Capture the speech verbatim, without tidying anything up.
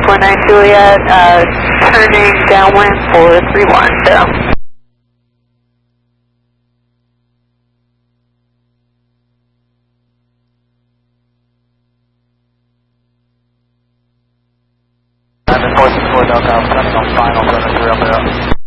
four nine Juliet, uh, turning downwind for three one, so. I'm in four six four Delta, I'm turning on final, seven three up there.